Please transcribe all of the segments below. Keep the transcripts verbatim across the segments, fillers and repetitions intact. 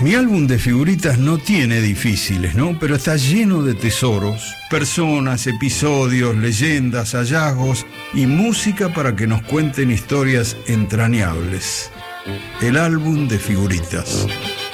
Mi álbum de figuritas no tiene difíciles, ¿no? Pero está lleno de tesoros, personas, episodios, leyendas, hallazgos y música para que nos cuenten historias entrañables. El álbum de figuritas.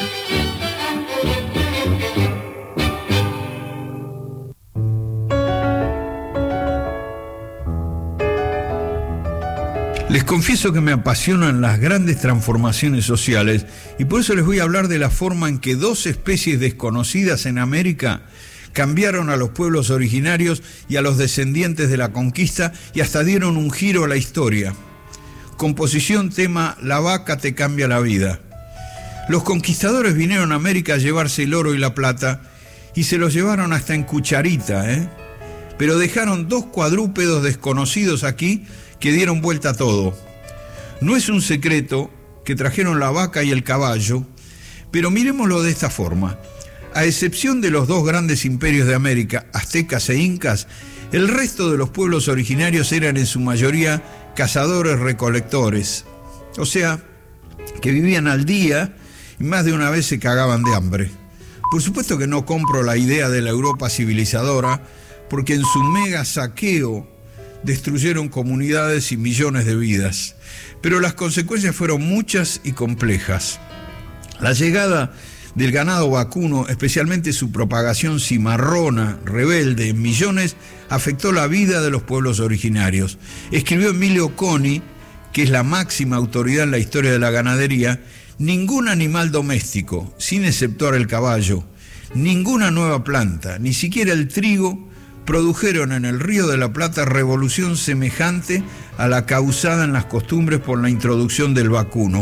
Les confieso que me apasionan las grandes transformaciones sociales y por eso les voy a hablar de la forma en que dos especies desconocidas en América cambiaron a los pueblos originarios y a los descendientes de la conquista y hasta dieron un giro a la historia. Composición tema La vaca te cambia la vida. Los conquistadores vinieron a América a llevarse el oro y la plata y se los llevaron hasta en cucharita, ¿eh? Pero dejaron dos cuadrúpedos desconocidos aquí que dieron vuelta a todo. No es un secreto que trajeron la vaca y el caballo, pero miremoslo de esta forma. A excepción de los dos grandes imperios de América, aztecas e incas, el resto de los pueblos originarios eran en su mayoría cazadores-recolectores. O sea, que vivían al día y más de una vez se cagaban de hambre. Por supuesto que no compro la idea de la Europa civilizadora, porque en su mega saqueo destruyeron comunidades y millones de vidas, pero las consecuencias fueron muchas y complejas. La llegada del ganado vacuno, especialmente su propagación cimarrona, rebelde en millones, afectó la vida de los pueblos originarios. Escribió Emilio Coni, que es la máxima autoridad en la historia de la ganadería: ningún animal doméstico, sin exceptuar el caballo, ninguna nueva planta, ni siquiera el trigo, produjeron en el Río de la Plata revolución semejante a la causada en las costumbres por la introducción del vacuno.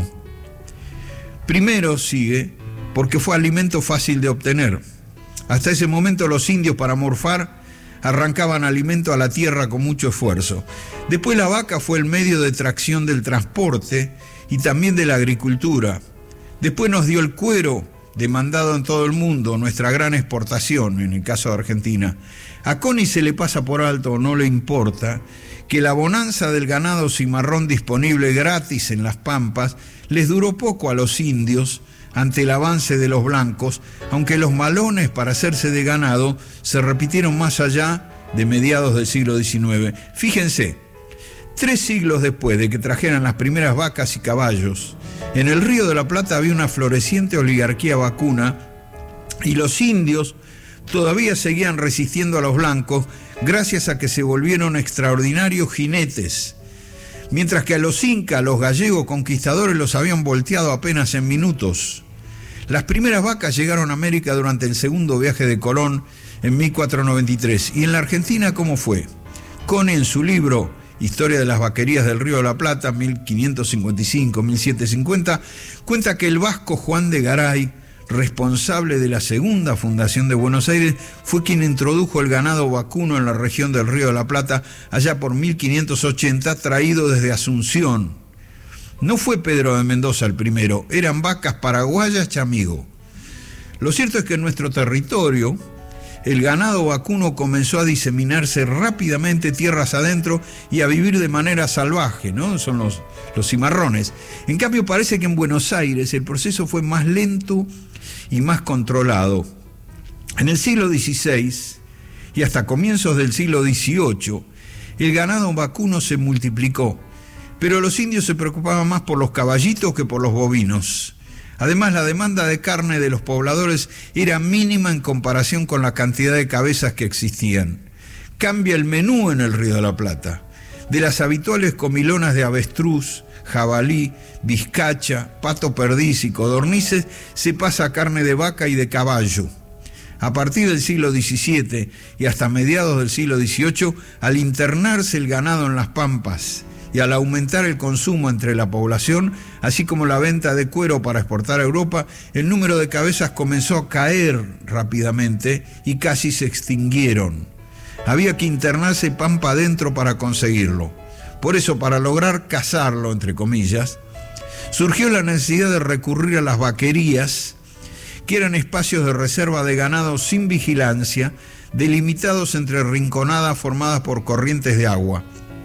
Primero, sigue, porque fue alimento fácil de obtener. Hasta ese momento los indios, para morfar, arrancaban alimento a la tierra con mucho esfuerzo. Después la vaca fue el medio de tracción del transporte y también de la agricultura. Después nos dio el cuero, demandado en todo el mundo, nuestra gran exportación, en el caso de Argentina. A Coni se le pasa por alto, o no le importa, que la bonanza del ganado cimarrón disponible gratis en las pampas les duró poco a los indios ante el avance de los blancos, aunque los malones para hacerse de ganado se repitieron más allá de mediados del siglo diecinueve. Fíjense, tres siglos después de que trajeran las primeras vacas y caballos, en el Río de la Plata había una floreciente oligarquía vacuna y los indios todavía seguían resistiendo a los blancos gracias a que se volvieron extraordinarios jinetes, mientras que a los incas, los gallegos conquistadores, los habían volteado apenas en minutos. Las primeras vacas llegaron a América durante el segundo viaje de Colón en mil cuatrocientos noventa y tres. ¿Y en la Argentina cómo fue? Coni, en su libro Historia de las vaquerías del Río de la Plata, mil quinientos cincuenta y cinco a mil setecientos cincuenta, cuenta que el vasco Juan de Garay, responsable de la segunda fundación de Buenos Aires, fue quien introdujo el ganado vacuno en la región del Río de la Plata allá por mil quinientos ochenta, traído desde Asunción. No fue Pedro de Mendoza el primero, eran vacas paraguayas chamigo. Lo cierto es que en nuestro territorio el ganado vacuno comenzó a diseminarse rápidamente tierras adentro y a vivir de manera salvaje, ¿no? Son los, los cimarrones. En cambio, parece que en Buenos Aires el proceso fue más lento y más controlado. En el siglo dieciséis y hasta comienzos del siglo dieciocho, el ganado vacuno se multiplicó, pero los indios se preocupaban más por los caballitos que por los bovinos. Además, la demanda de carne de los pobladores era mínima en comparación con la cantidad de cabezas que existían. Cambia el menú en el Río de la Plata. De las habituales comilonas de avestruz, jabalí, vizcacha, pato perdiz y codornices, se pasa a carne de vaca y de caballo. A partir del siglo diecisiete y hasta mediados del siglo dieciocho, al internarse el ganado en las pampas y al aumentar el consumo entre la población, así como la venta de cuero para exportar a Europa, el número de cabezas comenzó a caer rápidamente y casi se extinguieron. Había que internarse pampa adentro para conseguirlo. Por eso, para lograr cazarlo, entre comillas, surgió la necesidad de recurrir a las vaquerías, que eran espacios de reserva de ganado sin vigilancia, delimitados entre rinconadas formadas por corrientes de agua.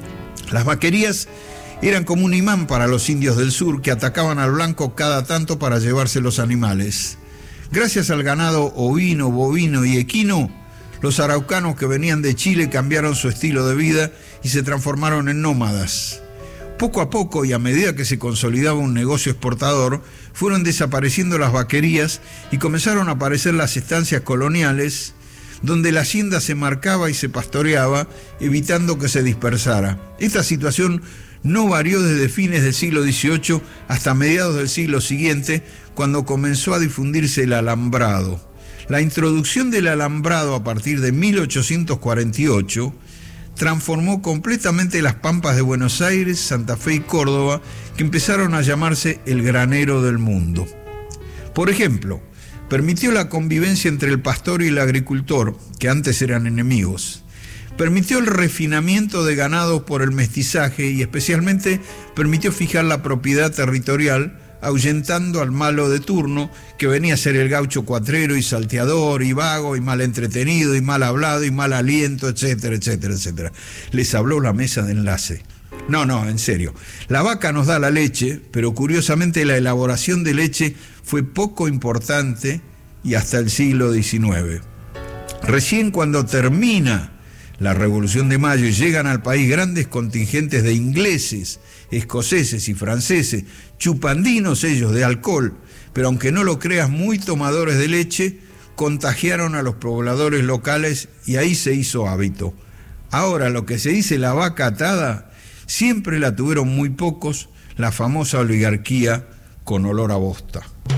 Las vaquerías eran como un imán para los indios del sur que atacaban al blanco cada tanto para llevarse los animales. Gracias al ganado ovino, bovino y equino, los araucanos que venían de Chile cambiaron su estilo de vida y se transformaron en nómadas. Poco a poco, y a medida que se consolidaba un negocio exportador, fueron desapareciendo las vaquerías y comenzaron a aparecer las estancias coloniales, donde la hacienda se marcaba y se pastoreaba, evitando que se dispersara. Esta situación no varió desde fines del siglo dieciocho hasta mediados del siglo siguiente, cuando comenzó a difundirse el alambrado. La introducción del alambrado a partir de mil ochocientos cuarenta y ocho transformó completamente las pampas de Buenos Aires, Santa Fe y Córdoba, que empezaron a llamarse el granero del mundo. Por ejemplo, permitió la convivencia entre el pastor y el agricultor, que antes eran enemigos. Permitió el refinamiento de ganados por el mestizaje y especialmente permitió fijar la propiedad territorial, ahuyentando al malo de turno, que venía a ser el gaucho cuatrero y salteador y vago y mal entretenido y mal hablado y mal aliento, etcétera, etcétera, etcétera. Les habló la mesa de enlace. No, no, en serio. La vaca nos da la leche, pero curiosamente la elaboración de leche fue poco importante y hasta el siglo diecinueve. Recién cuando termina la Revolución de Mayo y llegan al país grandes contingentes de ingleses, escoceses y franceses, chupandinos ellos de alcohol, pero aunque no lo creas, muy tomadores de leche, contagiaron a los pobladores locales y ahí se hizo hábito. Ahora, lo que se dice la vaca atada, siempre la tuvieron muy pocos, la famosa oligarquía con olor a bosta.